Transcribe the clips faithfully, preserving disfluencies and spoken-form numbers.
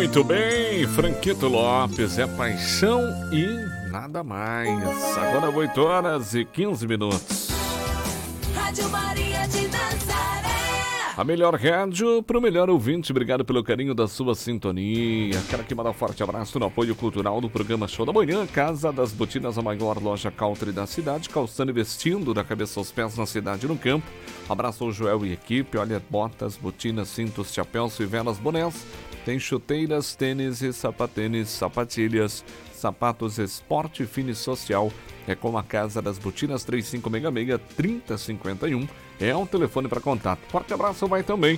Muito bem, Franquito Lopes, é paixão e nada mais. Agora oito horas e quinze minutos. Rádio Maria de Nazaré. A melhor rádio para o melhor ouvinte. Obrigado pelo carinho da sua sintonia. Quero aqui mandar um forte abraço no apoio cultural do programa Show da Manhã. Casa das Botinas, a maior loja country da cidade. Calçando e vestindo da cabeça aos pés na cidade e no campo. Abraço ao Joel e equipe. Olha, botas, botinas, cintos, chapéus, fivelas, bonés. Tem chuteiras, tênis e sapatênis, sapatilhas, sapatos esporte fino e social. É com a Casa das Botinas, trinta e cinco seis seis, trinta cinquenta e um. É um telefone para contato. Forte abraço vai também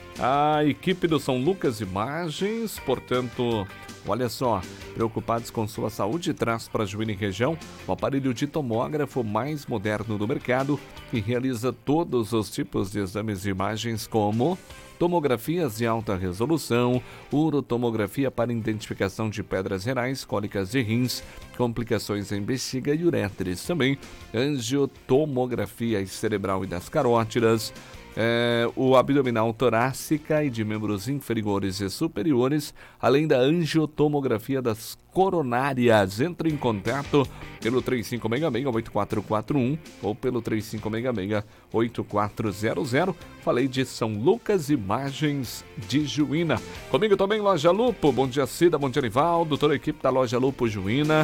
a equipe do São Lucas Imagens. Portanto, olha só, preocupados com sua saúde, traz para Juína e região o aparelho de tomógrafo mais moderno do mercado, que realiza todos os tipos de exames de imagens como tomografias de alta resolução, urotomografia para identificação de pedras renais, cólicas de rins, complicações em bexiga e uretres. Também angiotomografia cerebral e das carótidas, é, o abdominal torácica e de membros inferiores e superiores, além da angiotomografia das coronárias. Entre em contato pelo trinta e cinco seis seis, oito quatro quatro um ou pelo trinta e cinco seis seis, oito quatro zero zero. Falei de São Lucas Imagens de Juína. Comigo também Loja Lupo. Bom dia, Cida, bom dia, Nivaldo, toda a equipe da Loja Lupo Juína,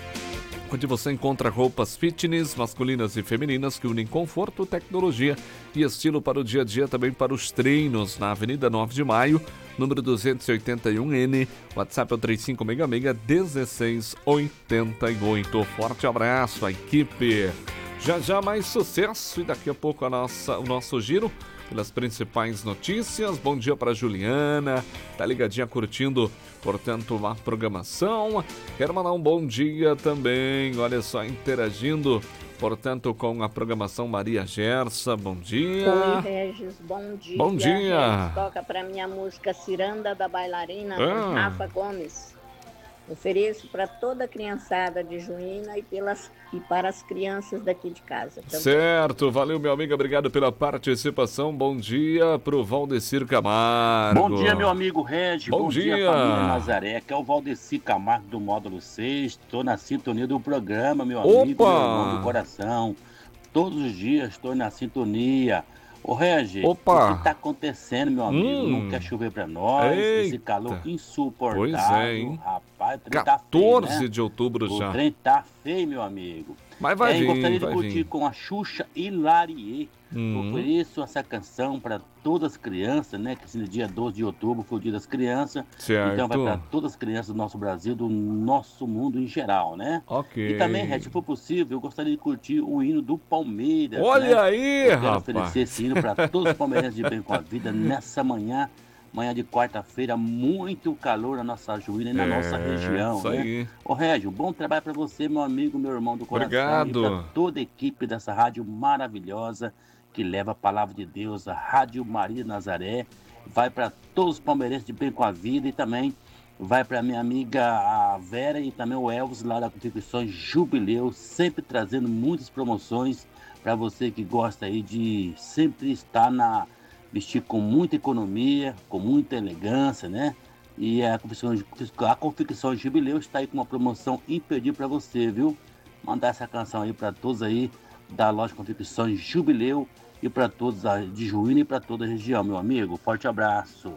onde você encontra roupas fitness masculinas e femininas que unem conforto, tecnologia e estilo para o dia a dia, também para os treinos, na Avenida nove de Maio, número duzentos e oitenta e um N, WhatsApp é o trinta e cinco seis seis, um seis oito oito. Forte abraço à equipe. Já já mais sucesso e daqui a pouco a nossa, o nosso giro pelas principais notícias. Bom dia para Juliana, tá ligadinha curtindo, portanto, a programação. Quero mandar um bom dia também, olha só, interagindo, portanto, com a programação Maria Gersa. Bom dia. Oi, Regis, bom dia. Bom dia. Regis, toca pra minha música Ciranda da Bailarina, Ah. com Rafa Gomes. Ofereço para toda a criançada de Juína e, pelas, e para as crianças daqui de casa também. Certo, valeu, meu amigo, obrigado pela participação. Bom dia pro Valdecir Camargo. Bom dia, meu amigo Regis. Bom, Bom dia, dia. família Nazaré. Que é o Valdecir Camargo do Módulo seis. Estou na sintonia do programa, meu amigo, Opa. meu irmão do coração. Todos os dias estou na sintonia. Ô, Regis, Opa. o que está acontecendo, meu amigo? Hum. Não quer chover para nós? Eita. Esse calor insuportável. Pois é, hein? Rapaz, o trem tá quatorze feio, né? de outubro O já. trem tá feio, meu amigo. Mas vai é, vir, gostaria vai de curtir vir. com a Xuxa Hilarie. Hum. Ofereço essa canção para todas as crianças, né? Que esse dia doze de outubro foi o dia das crianças. Certo. Então vai para todas as crianças do nosso Brasil, do nosso mundo em geral, né? Ok. E também, Red, se for possível, eu gostaria de curtir o hino do Palmeiras. Olha né? aí, eu quero rapaz. oferecer esse hino para todos os palmeirenses de bem com a vida nessa manhã. Manhã de quarta-feira, muito calor na nossa Juína e na É, nossa região, isso né? aí. Ô, Régio, bom trabalho para você, meu amigo, meu irmão do coração. Obrigado. E para toda a equipe dessa rádio maravilhosa que leva a palavra de Deus, a Rádio Maria Nazaré. Vai para todos os palmeirenses de bem com a vida e também vai para minha amiga a Vera e também o Elvis lá da Contribuições Jubileu, sempre trazendo muitas promoções para você que gosta aí de sempre estar na... vestir com muita economia, com muita elegância, né? E a confecção, a confecção Jubileu está aí com uma promoção imperdível para você, viu? Mandar essa canção aí para todos aí da loja Confecções Jubileu e para todos de Juína e para toda a região, meu amigo. Forte abraço.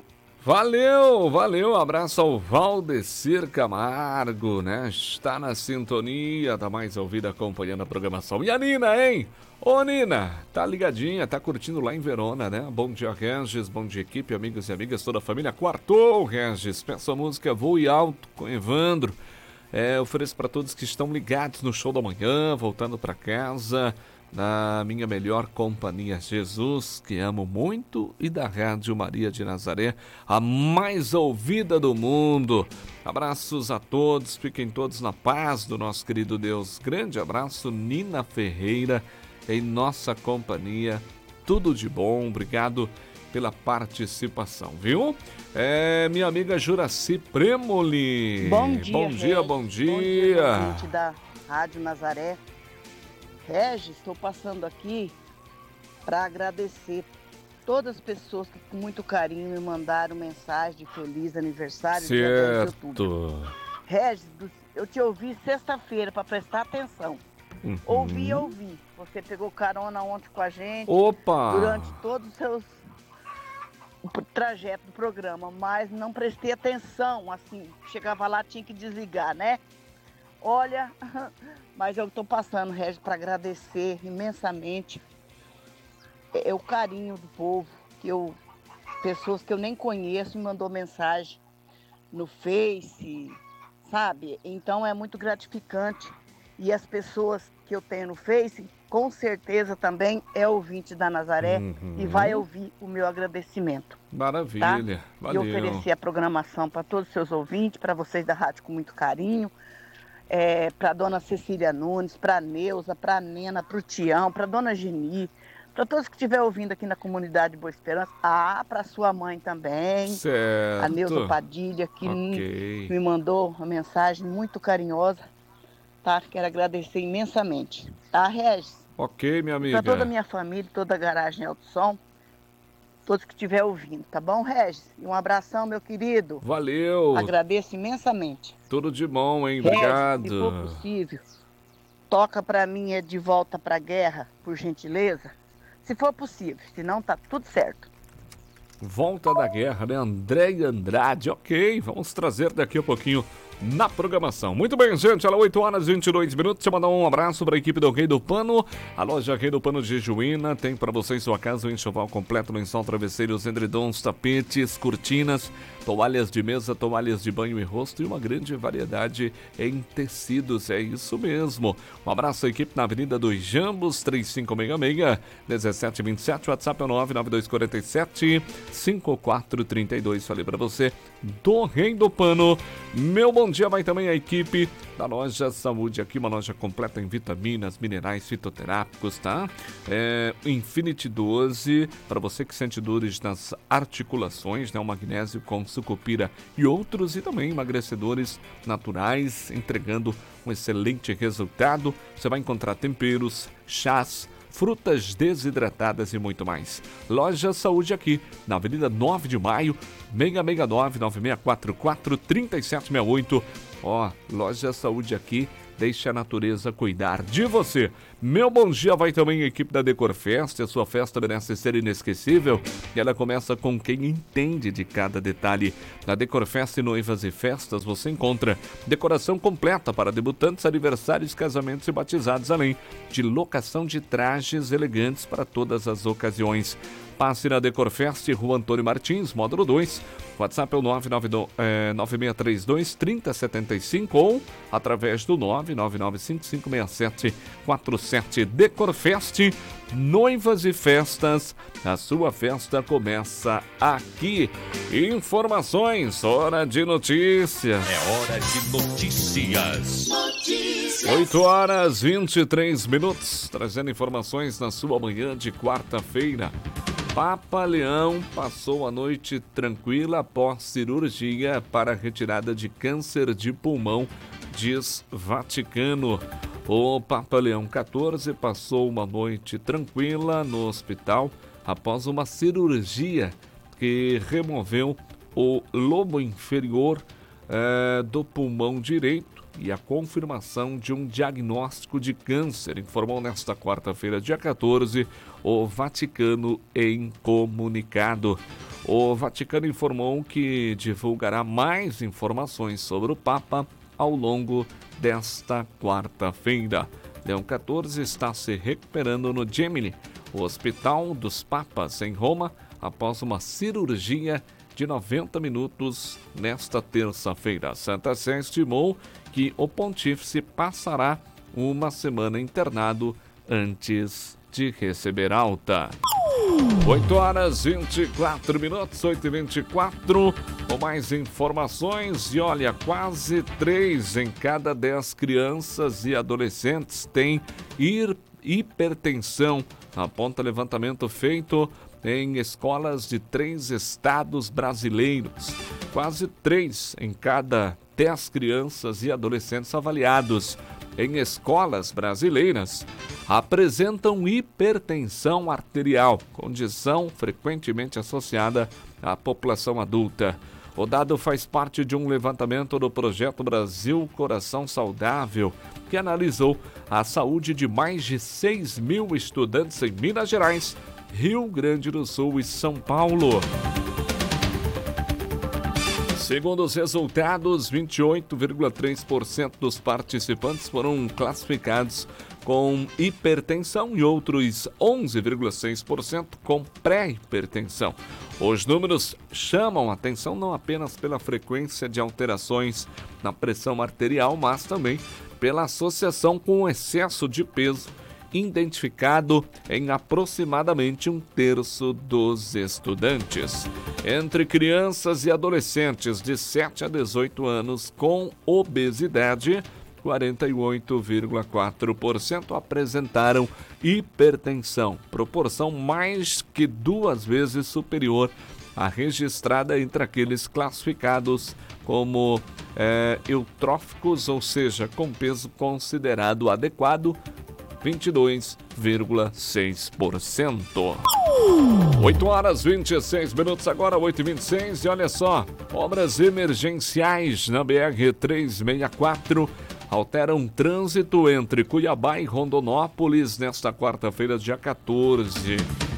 Valeu, valeu, abraço ao Valdecir Camargo, né? Está na sintonia, tá mais ouvida acompanhando a programação. E a Nina, hein? Ô Nina, tá ligadinha, tá curtindo lá em Verona, né? Bom dia, Regis, bom dia, equipe, amigos e amigas, toda a família. Quartou, Regis, peça a música Voe Alto com Evandro. É, ofereço para todos que estão ligados no show da manhã, voltando para casa, na minha melhor companhia, Jesus, que amo muito, e da Rádio Maria de Nazaré, a mais ouvida do mundo. Abraços a todos, fiquem todos na paz do nosso querido Deus. Grande abraço, Nina Ferreira, em nossa companhia. Tudo de bom, obrigado pela participação, viu? É, minha amiga Juraci Premoli. Bom dia, bom dia, Regis. bom dia. Bom dia, ouvinte da Rádio Nazaré. Regis, estou passando aqui para agradecer todas as pessoas que com muito carinho me mandaram mensagem de feliz aniversário. Dia dez de outubro. Certo. Regis, eu te ouvi sexta-feira para prestar atenção. Uhum. Ouvi, ouvi. Você pegou carona ontem com a gente. Opa! Durante todos os seus o trajeto do programa, mas não prestei atenção, assim, chegava lá, tinha que desligar, né? Olha, mas eu estou passando, Regis, para agradecer imensamente é, o carinho do povo, que eu, pessoas que eu nem conheço me mandou mensagem no Face, sabe? Então é muito gratificante. E as pessoas que eu tenho no Face, com certeza também é ouvinte da Nazaré Uhum. e vai ouvir o meu agradecimento. Maravilha, Tá? valeu. E oferecer a programação para todos os seus ouvintes, para vocês da rádio com muito carinho, é, para a dona Cecília Nunes, para a Neuza, para a Nena, para o Tião, para a dona Geni, para todos que estiverem ouvindo aqui na comunidade Boa Esperança. Ah, para sua mãe também, Certo. a Neuza Padilha, que Ok. me mandou uma mensagem muito carinhosa. Tá? Quero agradecer imensamente. Tá, Regis? Ok, minha amiga. Para toda a minha família, toda a garagem Alto Som, todos que estiverem ouvindo, tá bom, Regis? E um abração, meu querido. Valeu. Agradeço imensamente. Tudo de bom, hein? Regis, Obrigado. se for possível, toca para mim é De Volta pra Guerra, por gentileza. Se for possível, senão tá tudo certo. Volta da Guerra, né? André Andrade. Ok, vamos trazer daqui a pouquinho na programação. Muito bem, gente, ela oito horas e vinte e dois minutos. Deixa eu mandar um abraço para a equipe do Rei do Pano. A loja Rei do Pano de Juína tem para você em sua casa um enxoval completo, lençol, travesseiros, edredons, tapetes, cortinas, toalhas de mesa, toalhas de banho e rosto e uma grande variedade em tecidos. É isso mesmo. Um abraço à equipe na Avenida dos Jambos, três cinco seis seis, dezessete vinte e sete. WhatsApp é nove nove dois quatro sete, cinco quatro três dois. Falei para você do Rei do Pano. Meu bom dia vai também a equipe da loja Saúde aqui, uma loja completa em vitaminas, minerais, fitoterápicos, tá? É, Infinity doze, para você que sente dores nas articulações, né? O magnésio com sucupira e outros, e também emagrecedores naturais, entregando um excelente resultado. Você vai encontrar temperos, chás, frutas desidratadas e muito mais. Loja Saúde aqui, na Avenida nove de Maio, seis seis nove, nove seis quatro quatro, três sete seis oito. Ó, Loja Saúde aqui, deixa a natureza cuidar de você. Meu bom dia vai também a equipe da Decor Fest. A sua festa merece ser inesquecível e ela começa com quem entende de cada detalhe. Na Decor Fest Noivas e Festas você encontra decoração completa para debutantes, aniversários, casamentos e batizados, além de locação de trajes elegantes para todas as ocasiões. Passe na Decor Fest, Rua Antônio Martins, módulo dois. WhatsApp é o nove nove seis três dois, três zero sete cinco ou através do nove nove nove cinco cinco seis sete quatro sete. Decor Fest, Noivas e Festas. A sua festa começa aqui. Informações, hora de notícias. É hora de notícias. Notícias. oito horas e vinte e três minutos, trazendo informações na sua manhã de quarta-feira. Papa Leão passou a noite tranquila após cirurgia para retirada de câncer de pulmão, diz Vaticano. O Papa Leão quatorze passou uma noite tranquila no hospital após uma cirurgia que removeu o lobo inferior eh, do pulmão direito e a confirmação de um diagnóstico de câncer, informou nesta quarta-feira, dia quatorze, o Vaticano em comunicado. O Vaticano informou que divulgará mais informações sobre o Papa ao longo desta quarta-feira. Leão quatorze está se recuperando no Gemelli, o Hospital dos Papas, em Roma, após uma cirurgia de noventa minutos nesta terça-feira. A Santa Sé estimou que o pontífice passará uma semana internado antes de receber alta. oito horas e vinte e quatro minutos, oito e vinte e quatro, com mais informações. E olha, quase três em cada dez crianças e adolescentes têm hipertensão, aponta levantamento feito em escolas de três estados brasileiros. Quase três em cada dez crianças e adolescentes avaliados em escolas brasileiras apresentam hipertensão arterial, condição frequentemente associada à população adulta. O dado faz parte de um levantamento do Projeto Brasil Coração Saudável, que analisou a saúde de mais de seis mil estudantes em Minas Gerais, Rio Grande do Sul e São Paulo. Segundo os resultados, vinte e oito vírgula três por cento dos participantes foram classificados com hipertensão e outros onze vírgula seis por cento com pré-hipertensão. Os números chamam a atenção não apenas pela frequência de alterações na pressão arterial, mas também pela associação com o excesso de peso, identificado em aproximadamente um terço dos estudantes. Entre crianças e adolescentes de sete a dezoito anos com obesidade, quarenta e oito vírgula quatro por cento apresentaram hipertensão, proporção mais que duas vezes superior à registrada entre aqueles classificados como é, eutróficos, ou seja, com peso considerado adequado, vinte e dois vírgula seis por cento. oito horas e vinte e seis minutos agora, oito e vinte e seis, e olha só, obras emergenciais na B R trezentos e sessenta e quatro alteram trânsito entre Cuiabá e Rondonópolis nesta quarta-feira, dia quatorze.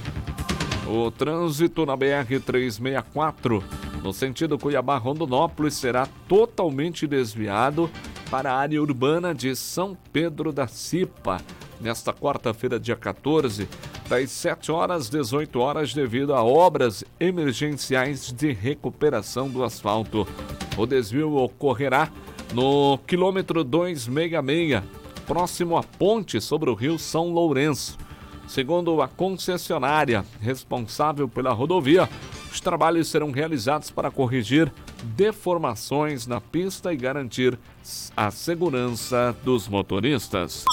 O trânsito na B R trezentos e sessenta e quatro, no sentido Cuiabá-Rondonópolis, será totalmente desviado para a área urbana de São Pedro da Cipa, nesta quarta-feira, dia quatorze, das sete horas às dezoito horas, devido a obras emergenciais de recuperação do asfalto. O desvio ocorrerá no quilômetro duzentos e sessenta e seis, próximo à ponte sobre o rio São Lourenço. Segundo a concessionária responsável pela rodovia, os trabalhos serão realizados para corrigir deformações na pista e garantir a segurança dos motoristas.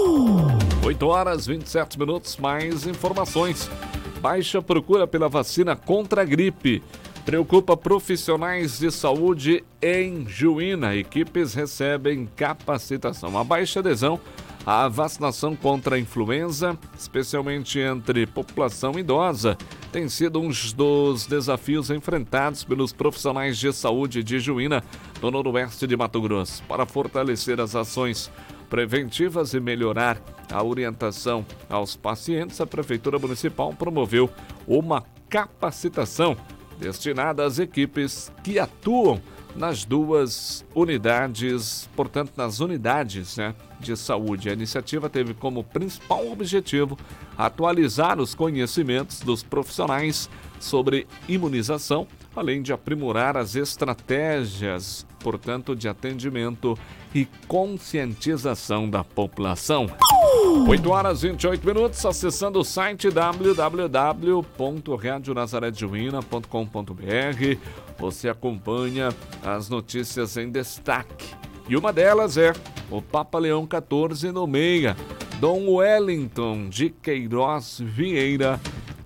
oito horas e vinte e sete minutos, mais informações. Baixa procura pela vacina contra a gripe preocupa profissionais de saúde em Juína. Equipes recebem capacitação. A baixa adesão à vacinação contra a influenza, especialmente entre população idosa, tem sido um dos desafios enfrentados pelos profissionais de saúde de Juína, no noroeste de Mato Grosso. Para fortalecer as ações preventivas e melhorar a orientação aos pacientes, a Prefeitura Municipal promoveu uma capacitação destinada às equipes que atuam nas duas unidades, portanto, nas unidades, né, de saúde. A iniciativa teve como principal objetivo atualizar os conhecimentos dos profissionais sobre imunização, além de aprimorar as estratégias, portanto, de atendimento e conscientização da população. oito horas e vinte e oito minutos, acessando o site w w w ponto rádio nazaré de juína ponto com ponto b r, você acompanha as notícias em destaque. E uma delas é o Papa Leão quatorze nomeia Dom Wellington de Queiroz Vieira,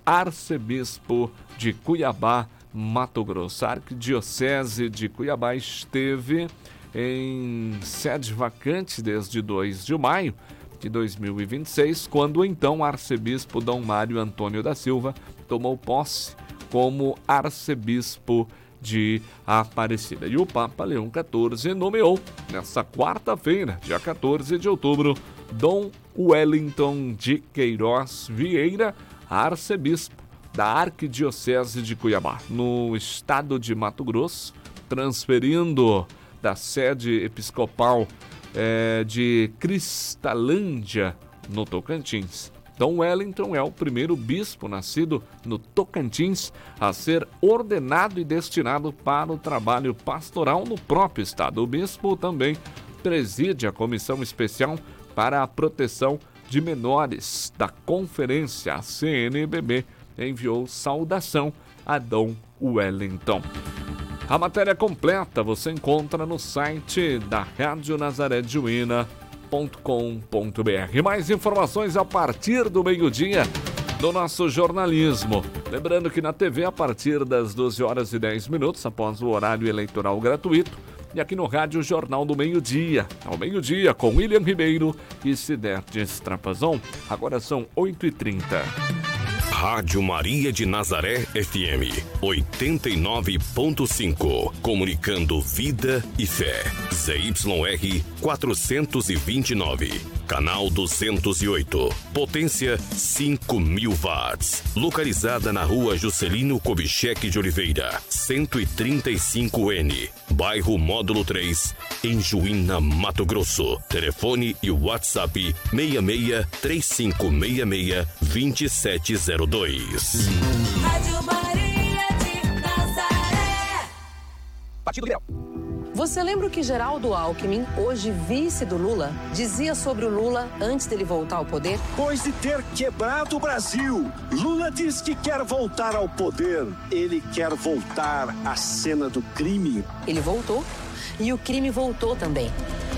arcebispo de Cuiabá, Mato Grosso. A Arquidiocese de Cuiabá esteve em sede vacante desde dois de maio de dois mil e vinte e seis, quando o então arcebispo Dom Mário Antônio da Silva tomou posse como arcebispo de Aparecida. E o Papa Leão quatorze nomeou, nesta quarta-feira, dia quatorze de outubro, Dom Wellington de Queiroz Vieira, arcebispo da Arquidiocese de Cuiabá, no estado de Mato Grosso, transferindo da sede episcopal é, de Cristalândia, no Tocantins. Dom Wellington é o primeiro bispo nascido no Tocantins a ser ordenado e destinado para o trabalho pastoral no próprio estado. O bispo também preside a Comissão Especial para a Proteção de Menores da Conferência. A C N B B enviou saudação a Dom Wellington. A matéria completa você encontra no site da Rádio Nazaré de Juína ponto com ponto b r. Mais informações a partir do meio-dia do nosso jornalismo. Lembrando que na T V, a partir das doze horas e dez minutos, após o horário eleitoral gratuito, e aqui no Rádio Jornal do Meio-Dia. Ao meio-dia, com William Ribeiro e Sidertes Trapazon. Agora são oito e trinta. Rádio Maria de Nazaré F M oitenta e nove ponto cinco. Comunicando vida e fé. Z Y R quatrocentos e vinte e nove. Canal duzentos e oito. Potência cinco mil watts. Localizada na rua Juscelino Kubitschek de Oliveira, cento e trinta e cinco N. Bairro Módulo três, em Juína, Mato Grosso. Telefone e WhatsApp seis seis três cinco seis seis dois sete zero dois. Rádio Maria de Nazaré. Partido Liberal. Você lembra o que Geraldo Alckmin, hoje vice do Lula, dizia sobre o Lula antes dele voltar ao poder? Depois de ter quebrado o Brasil, Lula diz que quer voltar ao poder. Ele quer voltar à cena do crime. Ele voltou e o crime voltou também.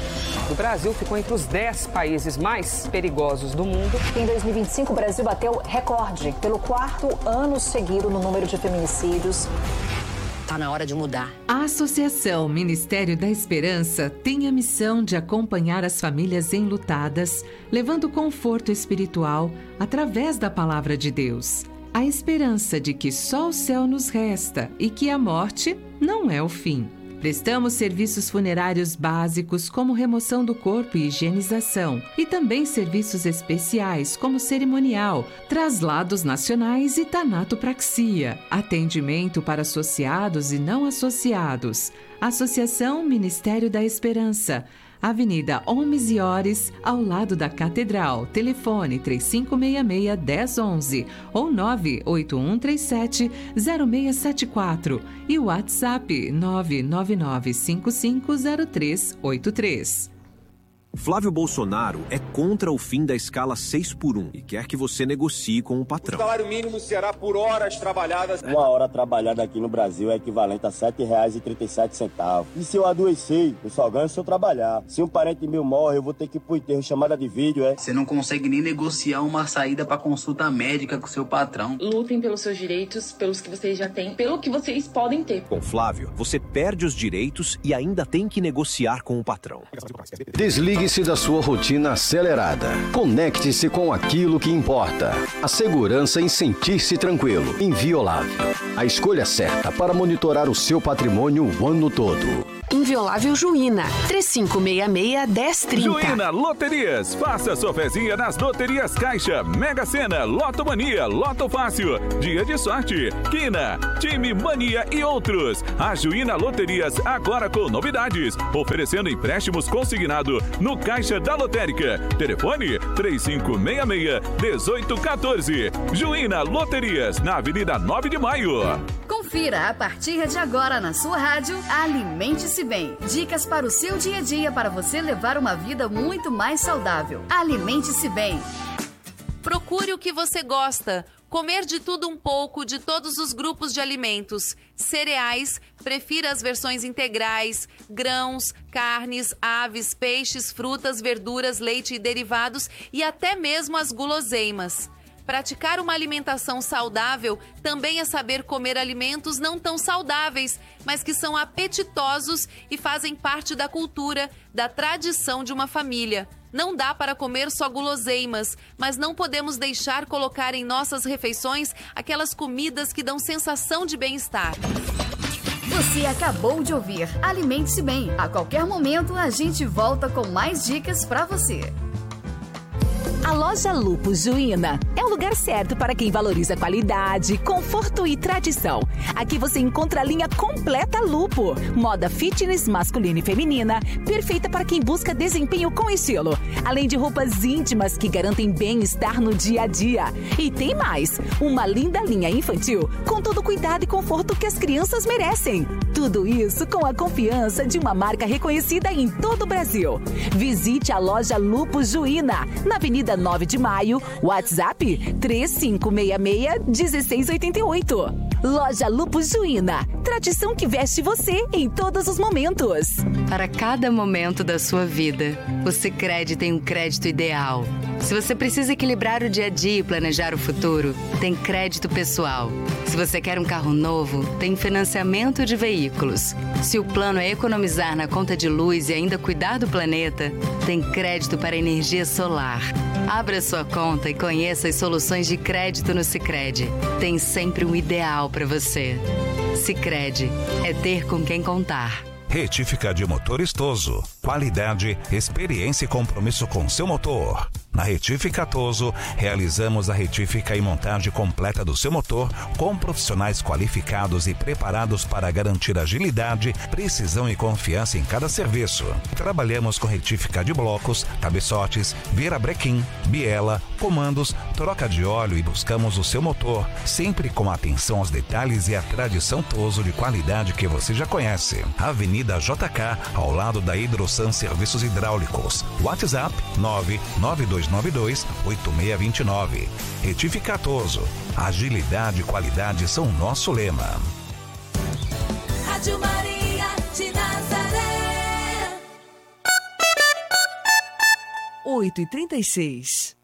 O Brasil ficou entre os dez países mais perigosos do mundo. Em dois mil e vinte e cinco, o Brasil bateu recorde pelo quarto ano seguido no número de feminicídios. Está na hora de mudar. A Associação Ministério da Esperança tem a missão de acompanhar as famílias enlutadas, levando conforto espiritual através da palavra de Deus. A esperança de que só o céu nos resta e que a morte não é o fim. Prestamos serviços funerários básicos como remoção do corpo e higienização, e também serviços especiais como cerimonial, traslados nacionais e tanatopraxia, atendimento para associados e não associados. Associação Ministério da Esperança, Avenida Homes e Ores, ao lado da Catedral. Telefone três cinco seis seis, um zero um um ou nove oito um três sete zero seis sete quatro e o WhatsApp nove nove nove cinco cinco zero três oito três. Flávio Bolsonaro é contra o fim da escala seis por um e quer que você negocie com o patrão. O salário mínimo será por horas trabalhadas. Uma hora trabalhada aqui no Brasil é equivalente a sete reais e trinta e sete centavos. E se eu adoecer, eu só ganho se eu trabalhar. Se um parente meu morre, eu vou ter que ir pro enterro, chamada de vídeo, é? Você não consegue nem negociar uma saída para consulta médica com seu patrão. Lutem pelos seus direitos, pelos que vocês já têm, pelo que vocês podem ter. Com Flávio, você perde os direitos e ainda tem que negociar com o patrão. Desligue Desligue-se da sua rotina acelerada. Conecte-se com aquilo que importa. A segurança em sentir-se tranquilo, inviolável. A escolha certa para monitorar o seu patrimônio o ano todo. Inviolável Juína, três cinco seis seis, um zero três zero. Juína Loterias, faça sua fezinha nas loterias Caixa, Mega Sena, Loto Mania, Loto Fácil, Dia de Sorte, Quina, Time Mania e outros. A Juína Loterias agora com novidades, oferecendo empréstimos consignado no Caixa da Lotérica. Telefone três cinco seis seis, um oito um quatro. Juína Loterias, na Avenida nove de Maio. Confira a partir de agora na sua rádio Alimente-se Bem. Dicas para o seu dia a dia para você levar uma vida muito mais saudável. Alimente-se Bem. Procure o que você gosta. Comer de tudo um pouco, de todos os grupos de alimentos. Cereais, prefira as versões integrais, grãos, carnes, aves, peixes, frutas, verduras, leite e derivados e até mesmo as guloseimas. Praticar uma alimentação saudável também é saber comer alimentos não tão saudáveis, mas que são apetitosos e fazem parte da cultura, da tradição de uma família. Não dá para comer só guloseimas, mas não podemos deixar colocar em nossas refeições aquelas comidas que dão sensação de bem-estar. Você acabou de ouvir Alimente-se Bem. A qualquer momento a gente volta com mais dicas para você. A loja Lupus Juína é o lugar certo para quem valoriza qualidade, conforto e tradição. Aqui você encontra a linha completa Lupo, moda fitness masculina e feminina, perfeita para quem busca desempenho com estilo, além de roupas íntimas que garantem bem-estar no dia a dia. E tem mais, uma linda linha infantil com todo o cuidado e conforto que as crianças merecem. Tudo isso com a confiança de uma marca reconhecida em todo o Brasil. Visite a loja Lupus Juína, na Avenida nove de Maio, WhatsApp três cinco seis seis, um seis oito oito. Loja Lupus Juína, tradição que veste você em todos os momentos. Para cada momento da sua vida, o Sicredi tem um crédito ideal. Se você precisa equilibrar o dia a dia e planejar o futuro, tem crédito pessoal. Se você quer um carro novo, tem financiamento de veículos. Se o plano é economizar na conta de luz e ainda cuidar do planeta, tem crédito para energia solar. Abra sua conta e conheça as soluções de crédito no Sicredi. Tem sempre um ideal para você. Sicredi é ter com quem contar. Retífica de motor Toso. Qualidade, experiência e compromisso com seu motor. Na Retífica Toso, realizamos a retífica e montagem completa do seu motor com profissionais qualificados e preparados para garantir agilidade, precisão e confiança em cada serviço. Trabalhamos com retífica de blocos, cabeçotes, virabrequim, biela, comandos, troca de óleo e buscamos o seu motor, sempre com atenção aos detalhes e a tradição Toso de qualidade que você já conhece. Avenida J K, ao lado da Hidrosan Serviços Hidráulicos. WhatsApp nove nove dois nove dois oito seis dois nove. Retífica Toso. Agilidade e qualidade são o nosso lema. Rádio Maria de Nazaré. oito e trinta e seis.